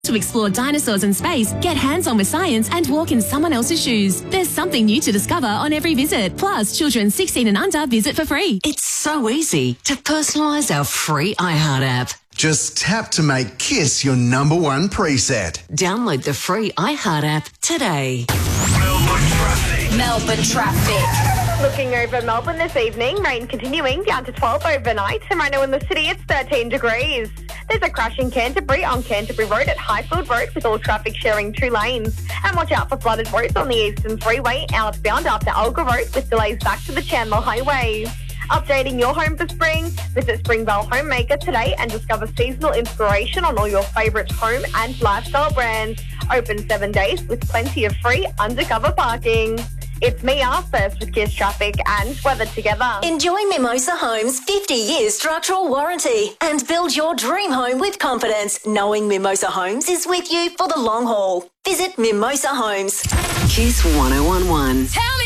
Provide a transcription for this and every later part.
To explore dinosaurs in space, get hands-on with science and walk in someone else's shoes. There's something new to discover on every visit. Plus, children 16 and under visit for free. It's so easy to personalise our free iHeart app. Just tap to make Kiss your number one preset. Download the free iHeart app today. Melbourne traffic. Looking over Melbourne this evening, rain continuing down to 12 overnight, and right now in the city it's 13 degrees. There's a crash in Canterbury on Canterbury Road at Highfield Road with all traffic sharing 2 lanes. And watch out for flooded roads on the Eastern Freeway outbound after Alga Road with delays back to the Chandler Highway. Updating your home for spring, visit Springvale Homemaker today and discover seasonal inspiration on all your favourite home and lifestyle brands. Open 7 days with plenty of free undercover parking. It's Mia, first with Kiss Traffic and weather together. Enjoy Mimosa Homes' 50-year structural warranty and build your dream home with confidence, knowing Mimosa Homes is with you for the long haul. Visit Mimosa Homes. Kiss 1011. Tell me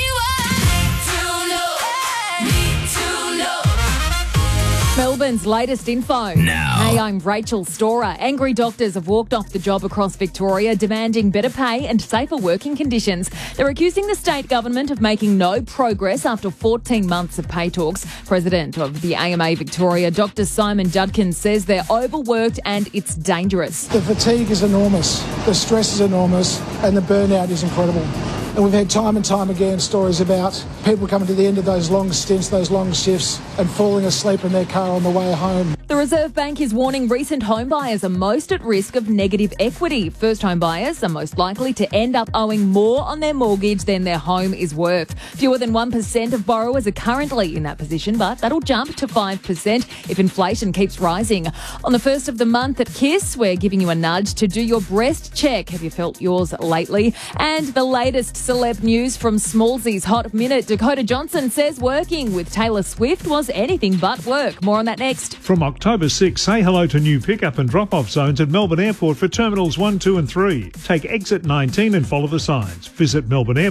Melbourne's latest info. Now. Hey, I'm Rachel Storer. Angry doctors have walked off the job across Victoria, demanding better pay and safer working conditions. They're accusing the state government of making no progress after 14 months of pay talks. President of the AMA Victoria, Dr. Simon Judkins, says they're overworked and it's dangerous. The fatigue is enormous, the stress is enormous, and the burnout is incredible. And we've had time and time again stories about people coming to the end of those long stints, those long shifts, and falling asleep in their car on the way home. The Reserve Bank is warning recent home buyers are most at risk of negative equity. First home buyers are most likely to end up owing more on their mortgage than their home is worth. Fewer than 1% of borrowers are currently in that position, but that'll jump to 5% if inflation keeps rising. On the first of the month at Kiss, we're giving you a nudge to do your breast check. Have you felt yours lately? And the latest celeb news from Smallsy's Hot Minute. Dakota Johnson says working with Taylor Swift was anything but work. More on that next. From October 6, say hello to new pick-up and drop-off zones at Melbourne Airport for Terminals 1, 2 and 3. Take exit 19 and follow the signs. Visit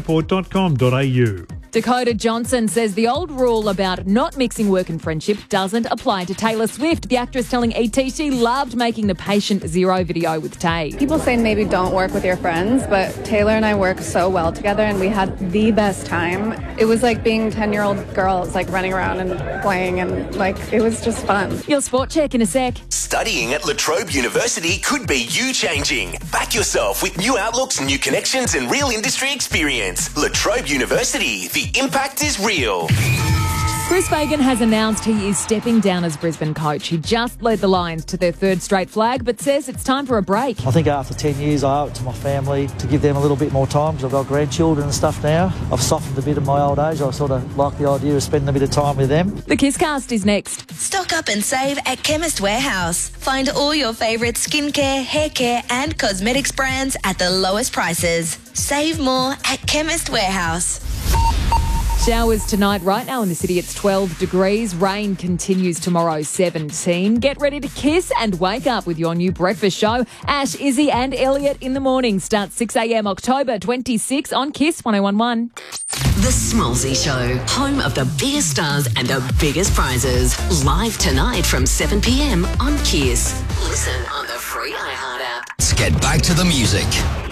melbourneairport.com.au. Dakota Johnson says the old rule about not mixing work and friendship doesn't apply to Taylor Swift. The actress telling ET she loved making the Patient Zero video with Tay. People say maybe don't work with your friends, but Taylor and I work so well together and we had the best time. It was like being 10-year-old girls, like running around and playing, and like it was just fun. Your sport check in a sec. Studying at La Trobe University could be you changing. Back yourself with new outlooks, new connections and real industry experience. La Trobe University, the impact is real. Chris Fagan has announced he is stepping down as Brisbane coach. He just led the Lions to their 3rd straight flag, but says it's time for a break. I think after 10 years, I owe it to my family to give them a little bit more time because I've got grandchildren and stuff now. I've softened a bit in my old age. I sort of like the idea of spending a bit of time with them. The Kisscast is next. Stock up and save at Chemist Warehouse. Find all your favourite skincare, hair care and cosmetics brands at the lowest prices. Save more at Chemist Warehouse. Showers tonight. Right now in the city, it's 12 degrees. Rain continues tomorrow, 17. Get ready to kiss and wake up with your new breakfast show. Ash, Izzy and Elliot in the morning. Starts 6 a.m. October 26 on Kiss 1011. The Smallsy Show, home of the biggest stars and the biggest prizes. Live tonight from 7 p.m. on Kiss. Listen on the free iHeart app. Let's get back to the music.